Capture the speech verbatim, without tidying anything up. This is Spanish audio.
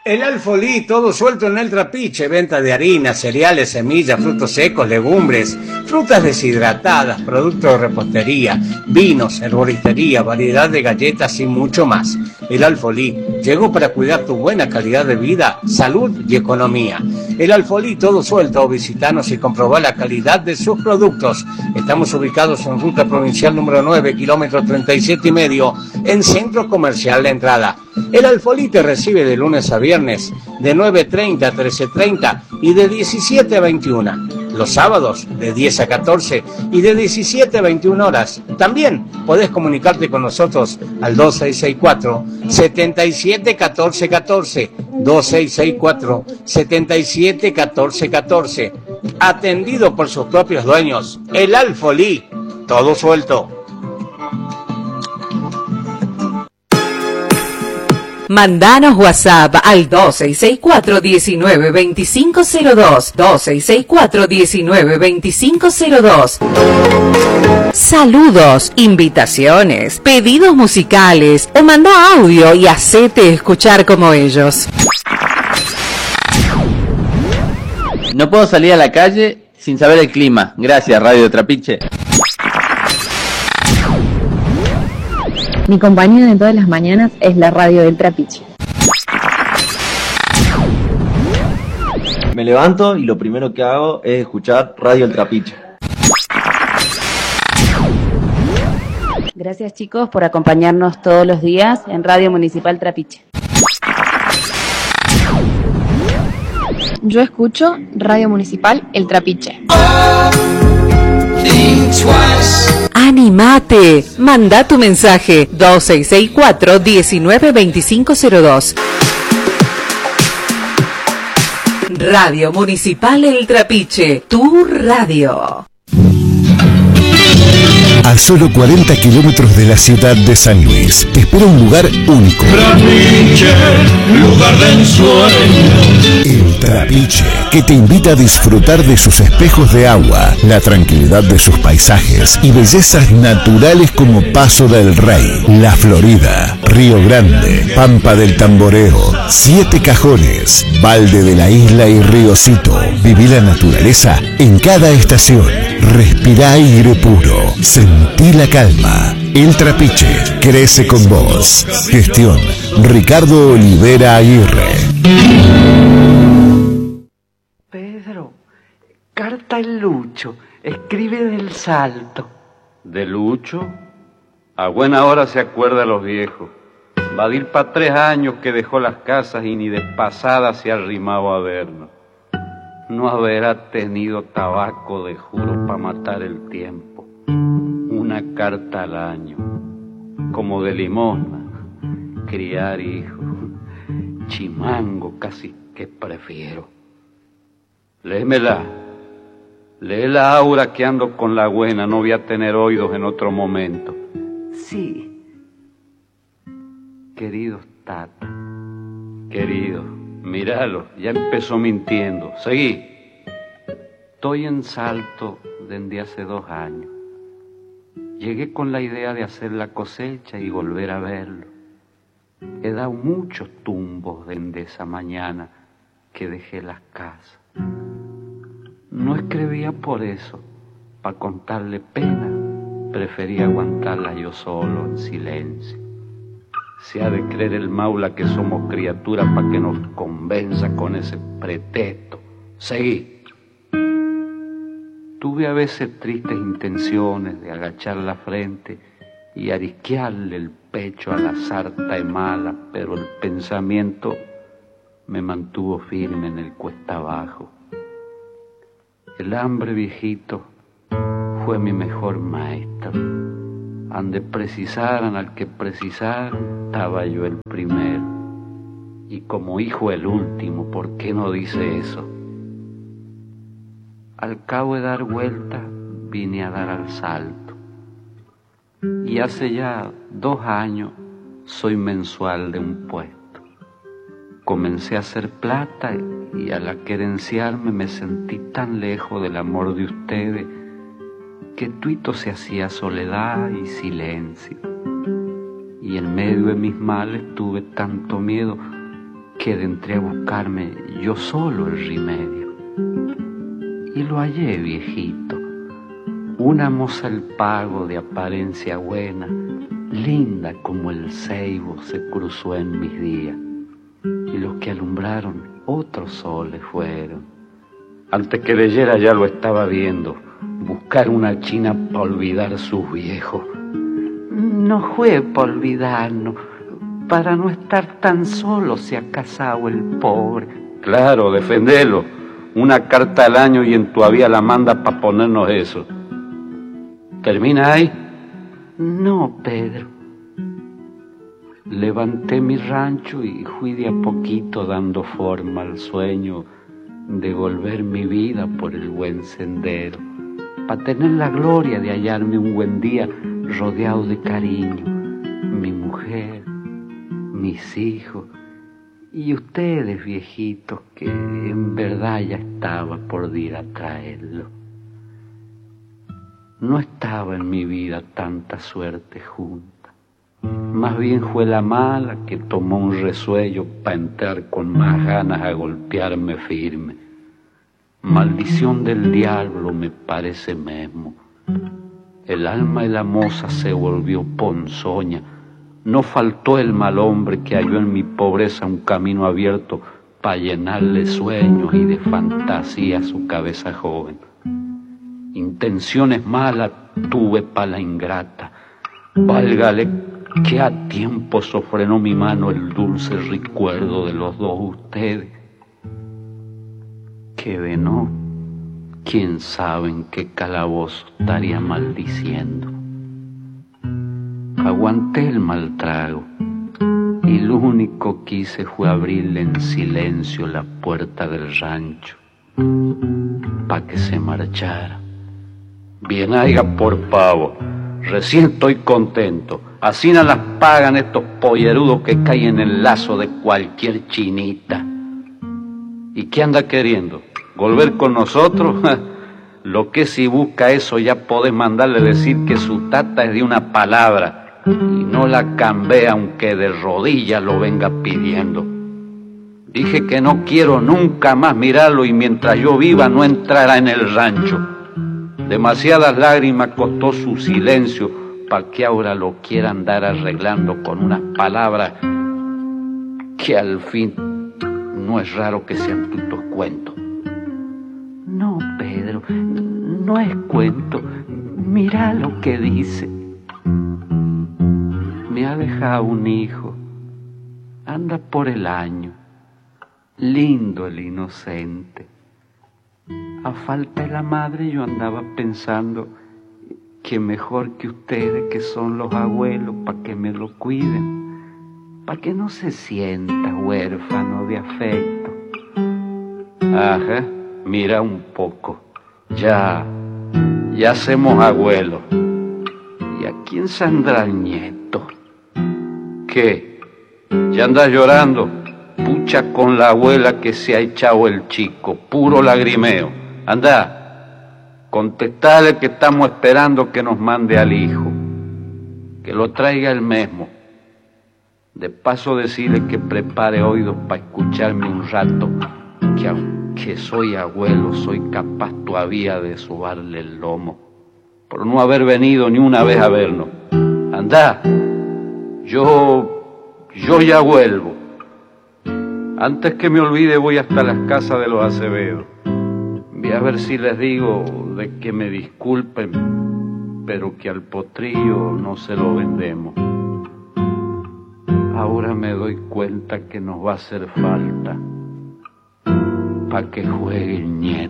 El Alfolí, todo suelto en el Trapiche, venta de harina, cereales, semillas, frutos secos, legumbres, frutas deshidratadas, productos de repostería, vinos, herboristería, variedad de galletas y mucho más. El Alfolí llegó para cuidar tu buena calidad de vida, salud y economía. El Alfolí, todo suelto, visitanos y comprobar la calidad de sus productos. Estamos ubicados en ruta provincial número nueve, kilómetro treinta y siete y medio, en Centro Comercial La Entrada. El Alfolí te recibe de lunes a viernes, de nueve treinta a trece treinta y de diecisiete a veintiuna. Los sábados, de diez a catorce y de diecisiete a veintiuna horas. También podés comunicarte con nosotros al dos seis seis cuatro, siete siete uno cuatro uno cuatro, dos seis seis cuatro, siete siete uno cuatro uno cuatro. Atendido por sus propios dueños, el Alfolí, todo suelto. Mandanos WhatsApp al dos seis seis cuatro, uno nueve dos cinco cero dos, dos seis seis cuatro, uno nueve dos cinco cero dos. Saludos, invitaciones, pedidos musicales o manda audio y hacete escuchar como ellos. No puedo salir a la calle sin saber el clima. Gracias, Radio Trapiche. Mi compañía de todas las mañanas es la radio del Trapiche. Me levanto y lo primero que hago es escuchar Radio El Trapiche. Gracias, chicos, por acompañarnos todos los días en Radio Municipal Trapiche. Yo escucho Radio Municipal El Trapiche. ¡Animate! Manda tu mensaje dos seis seis cuatro, uno nueve dos cinco cero dos. Radio Municipal El Trapiche, tu radio. A solo cuarenta kilómetros de la ciudad de San Luis, te espera un lugar único. Trapiche, lugar de ensueño. El Trapiche, que te invita a disfrutar de sus espejos de agua, la tranquilidad de sus paisajes y bellezas naturales como Paso del Rey, La Florida, Río Grande, Pampa del Tamboreo, Siete Cajones, Valde de la Isla y Ríocito. Viví la naturaleza en cada estación. Respira aire puro. Sentí la calma. El Trapiche crece con vos. Gestión Ricardo Olivera Aguirre. Pedro, carta el Lucho. Escribe del Salto. ¿De Lucho? A buena hora se acuerda a los viejos. Va a ir pa' tres años que dejó las casas y ni de pasada se ha arrimado a vernos. No habrá tenido tabaco de juro pa' matar el tiempo. Una carta al año, como de limosna, criar hijos, chimango casi que prefiero. Léemela, léela Aura que ando con la buena, no voy a tener oídos en otro momento. Sí. Queridos Tata, queridos, míralo, ya empezó mintiendo. Seguí. Estoy en Salto desde hace dos años. Llegué con la idea de hacer la cosecha y volver a verlo. He dado muchos tumbos desde esa mañana que dejé las casas. No escribía por eso, para contarle pena. Prefería aguantarla yo solo, en silencio. Se ha de creer el maula que somos criaturas para que nos convenza con ese pretexto. Seguí. Tuve a veces tristes intenciones de agachar la frente y arisquearle el pecho a la sarta y mala, pero el pensamiento me mantuvo firme en el cuesta abajo. El hambre viejito fue mi mejor maestro. Ande precisaran al que precisaran, estaba yo el primero. Y como hijo el último, ¿por qué no dice eso? Al cabo de dar vuelta, vine a dar al Salto. Y hace ya dos años soy mensual de un puesto. Comencé a hacer plata y al querenciarme me sentí tan lejos del amor de ustedes que tuito se hacía soledad y silencio. Y en medio de mis males tuve tanto miedo que entré a buscarme yo solo el remedio. Y lo hallé, viejito, una moza el pago de apariencia buena, linda como el ceibo se cruzó en mis días, y los que alumbraron otros soles fueron. Antes que leyera ya lo estaba viendo, buscar una china para olvidar sus viejos. No fue para olvidarnos, para no estar tan solo se ha casado el pobre. Claro, defendelo. Una carta al año y en tu vía la manda para ponernos eso. ¿Termina ahí? No, Pedro. Levanté mi rancho y fui de a poquito dando forma al sueño de volver mi vida por el buen sendero, para tener la gloria de hallarme un buen día rodeado de cariño, mi mujer, mis hijos y ustedes, viejitos, que en verdad ya estaba por ir a traerlo. No estaba en mi vida tanta suerte junta, más bien fue la mala que tomó un resuello para entrar con más ganas a golpearme firme. Maldición del diablo me parece mesmo. El alma de la moza se volvió ponzoña. No faltó el mal hombre que halló en mi pobreza un camino abierto para llenarle sueños y de fantasía a su cabeza joven. Intenciones malas tuve pa' la ingrata. Válgale que a tiempo sofrenó mi mano el dulce recuerdo de los dos ustedes. Que de no, quién sabe en qué calabozo estaría maldiciendo. Aguanté el mal trago y lo único que hice fue abrirle en silencio la puerta del rancho pa' que se marchara. Bien haiga por pavo, recién estoy contento. Así no las pagan estos pollerudos que caen en el lazo de cualquier chinita. ¿Y qué anda queriendo? ¿Volver con nosotros? Lo que si busca eso ya podés mandarle decir que su tata es de una palabra y no la cambia aunque de rodillas lo venga pidiendo. Dije que no quiero nunca más mirarlo y mientras yo viva no entrará en el rancho. Demasiadas lágrimas costó su silencio para que ahora lo quiera andar arreglando con unas palabras que al fin no es raro que sean tutos cuentos. No, Pedro, no es cuento. Mira lo que dice. Me ha dejado un hijo. Anda por el año. Lindo el inocente. A falta de la madre yo andaba pensando que mejor que ustedes, que son los abuelos, para que me lo cuiden, para que no se sienta huérfano de afecto. Ajá, mira un poco, ya, ya hacemos abuelos. ¿Y a quién saldrá el nieto? ¿Qué? ¿Ya andas llorando? Pucha con la abuela que se ha echado el chico, puro lagrimeo. Anda, contestale que estamos esperando que nos mande al hijo, que lo traiga él mismo. De paso decirle que prepare oídos para escucharme un rato, que aunque soy abuelo, soy capaz todavía de sobarle el lomo, por no haber venido ni una vez a vernos. Anda, yo, yo ya vuelvo. Antes que me olvide voy hasta las casas de los Acevedo. Voy a ver si les digo de que me disculpen, pero que al potrillo no se lo vendemos. Ahora me doy cuenta que nos va a hacer falta para que juegue el nieto.